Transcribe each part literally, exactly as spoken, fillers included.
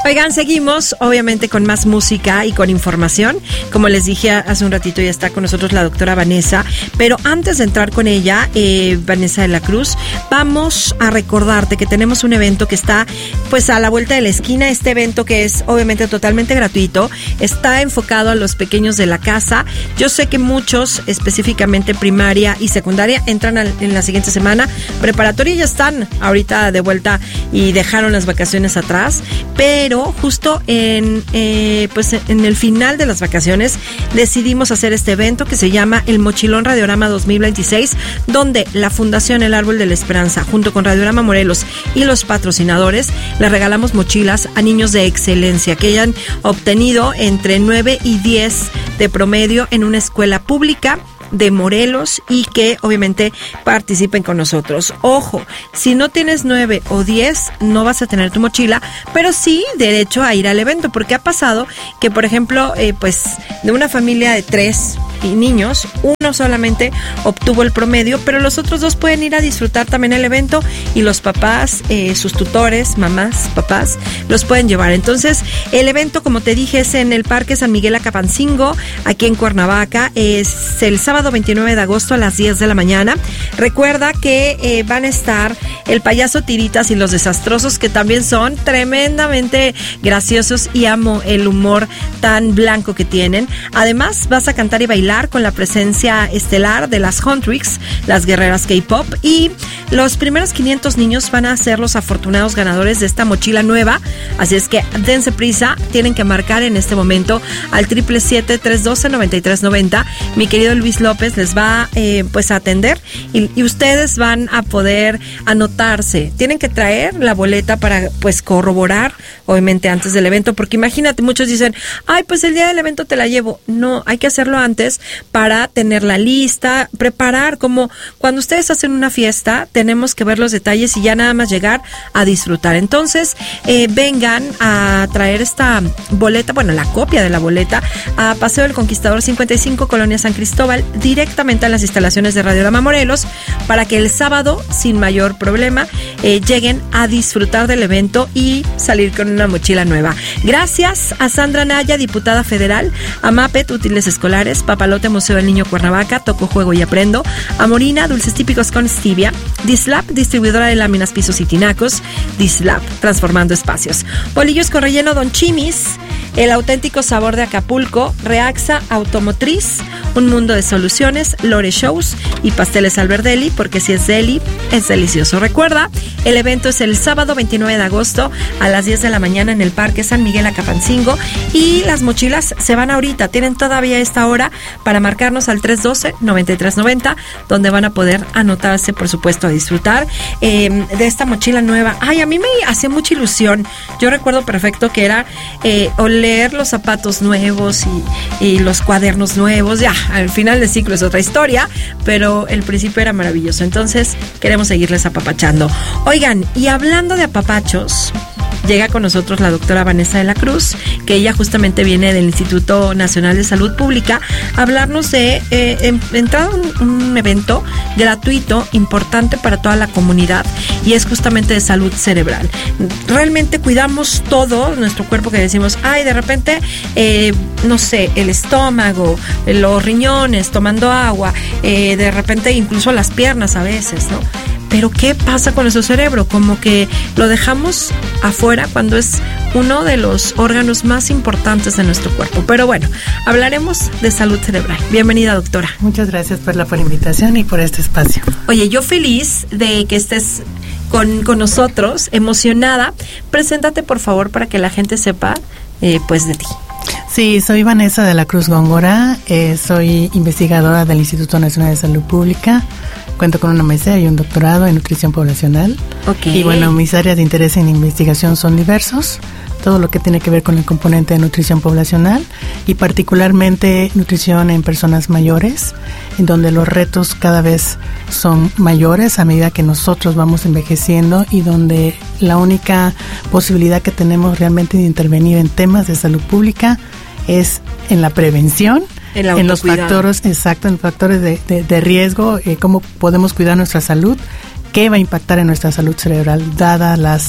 Oigan, seguimos obviamente con más música y con información. Como les dije hace un ratito, ya está con nosotros la doctora Vanessa. Pero antes de entrar con ella, eh, Vanessa de la Cruz, vamos a recordarte que tenemos un evento que está pues a la vuelta de la esquina. Este evento, que es obviamente totalmente gratuito, está enfocado a los pequeños de la casa. Yo sé que muchos, específicamente primaria y secundaria, entran al, en la siguiente semana. Preparatoria ya están ahorita de vuelta y dejaron las vacaciones atrás, pero justo en eh, pues en el final de las vacaciones decidimos hacer este evento que se llama el Mochilón Radiorama dos mil veintiséis, donde la Fundación El Árbol de la Esperanza, junto con Radiorama Morelos y los patrocinadores, le regalamos mochilas a niños de excelencia que hayan obtenido entre nueve y diez de promedio en una escuela pública de Morelos y que obviamente participen con nosotros. Ojo, si no tienes nueve o diez, no vas a tener tu mochila, pero sí derecho a ir al evento, porque ha pasado que, por ejemplo, eh, pues de una familia de tres y niños, uno solamente obtuvo el promedio, pero los otros dos pueden ir a disfrutar también el evento y los papás, eh, sus tutores, mamás, papás, los pueden llevar. Entonces, el evento, como te dije, es en el Parque San Miguel Acapancingo, aquí en Cuernavaca. Es el sábado veintinueve de agosto a las diez de la mañana. Recuerda que eh, van a estar el payaso Tiritas y los Desastrosos, que también son tremendamente graciosos y amo el humor tan blanco que tienen. Además, vas a cantar y bailar con la presencia estelar de las Huntrix, las guerreras K-pop, y los primeros quinientos niños van a ser los afortunados ganadores de esta mochila nueva. Así es que dense prisa, tienen que marcar en este momento al siete siete siete, tres uno dos, nueve tres nueve cero. Mi querido Luis López les va eh, pues a atender y, y ustedes van a poder anotarse. Tienen que traer la boleta para pues corroborar, obviamente, antes del evento, porque imagínate, muchos dicen, ay, pues el día del evento te la llevo. No, hay que hacerlo antes para tener la lista, preparar, como cuando ustedes hacen una fiesta, tenemos que ver los detalles y ya nada más llegar a disfrutar. Entonces, eh, vengan a traer esta boleta, bueno, la copia de la boleta, a Paseo del Conquistador cincuenta y cinco, Colonia San Cristóbal, directamente a las instalaciones de Radiorama Morelos, para que el sábado, sin mayor problema, eh, lleguen a disfrutar del evento y salir con una mochila nueva. Gracias a Sandra Naya, diputada federal, a Mapet, Útiles Escolares, Papalote, Museo del Niño Cuernavaca, Toco, Juego y Aprendo, a Morina, Dulces Típicos con Stevia, Dislab, distribuidora de láminas, pisos y tinacos, Dislab, transformando espacios, Bolillos con Relleno Don Chimis, El Auténtico Sabor de Acapulco, Reaxa Automotriz, Un Mundo de Soluciones, Lore Shows y Pasteles Alberdelli, porque si es deli, es delicioso. Recuerda, el evento es el sábado veintinueve de agosto a las diez de la mañana en el Parque San Miguel Acapancingo, y las mochilas se van ahorita, tienen todavía esta hora para marcarnos al tres uno dos, nueve tres nueve cero, donde van a poder anotarse, por supuesto, a disfrutar eh, de esta mochila nueva. Ay, a mí me hacía mucha ilusión. Yo recuerdo perfecto que era eh, oler los zapatos nuevos y, y los cuadernos nuevos. Ya, al final del ciclo es otra historia, pero el principio era maravilloso. Entonces, queremos seguirles apapachando. Oigan, y hablando de apapachos, llega con nosotros la doctora Vanessa de la Cruz, que ella justamente viene del Instituto Nacional de Salud Pública, a hablarnos de eh, entrar a un, un evento gratuito importante para toda la comunidad, y es justamente de salud cerebral. Realmente cuidamos todo nuestro cuerpo, que decimos, ay, de repente, eh, no sé, el estómago, los riñones, tomando agua, eh, de repente incluso las piernas a veces, ¿no? Pero ¿qué pasa con nuestro cerebro? Como que lo dejamos afuera cuando es uno de los órganos más importantes de nuestro cuerpo. Pero bueno, hablaremos de salud cerebral. Bienvenida, doctora. Muchas gracias por la, por la invitación y por este espacio. Oye, yo feliz de que estés con, con nosotros, emocionada. Preséntate, por favor, para que la gente sepa eh, pues de ti. Sí, soy Vanessa de la Cruz Góngora, eh, soy investigadora del Instituto Nacional de Salud Pública. Cuento con una maestría y un doctorado en nutrición poblacional. Okay. Y bueno, mis áreas de interés en investigación son diversos. Todo lo que tiene que ver con el componente de nutrición poblacional y particularmente nutrición en personas mayores, en donde los retos cada vez son mayores a medida que nosotros vamos envejeciendo, y donde la única posibilidad que tenemos realmente de intervenir en temas de salud pública es en la prevención, en los factores, exacto, en los factores de, de, de riesgo, eh, cómo podemos cuidar nuestra salud, qué va a impactar en nuestra salud cerebral, dadas las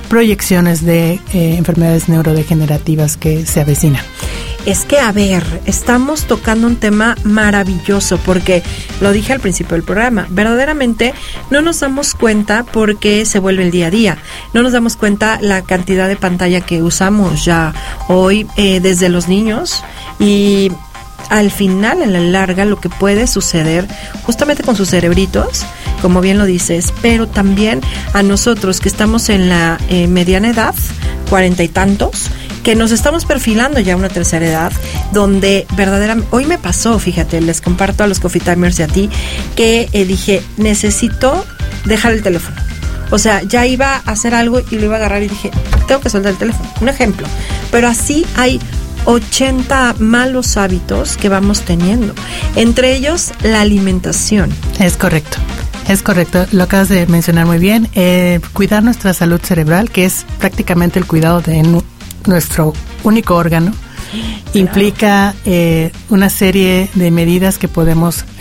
proyecciones de eh, enfermedades neurodegenerativas que se avecinan. Es que, a ver, estamos tocando un tema maravilloso porque, lo dije al principio del programa, verdaderamente no nos damos cuenta porque se vuelve el día a día. No nos damos cuenta la cantidad de pantalla que usamos ya hoy eh, desde los niños y al final, en la larga, lo que puede suceder justamente con sus cerebritos, como bien lo dices, pero también a nosotros que estamos en la eh, mediana edad, cuarenta y tantos, que nos estamos perfilando ya a una tercera edad, donde verdaderamente, hoy me pasó, fíjate, les comparto a los Coffee Timers y a ti, que eh, dije, necesito dejar el teléfono. O sea, ya iba a hacer algo y lo iba a agarrar y dije, tengo que soltar el teléfono. Un ejemplo. Pero así hay ochenta malos hábitos que vamos teniendo. Entre ellos, la alimentación. Es correcto. Es correcto, lo acabas de mencionar muy bien. Eh, cuidar nuestra salud cerebral, que es prácticamente el cuidado de nu- nuestro único órgano, claro. Implica eh, una serie de medidas que podemos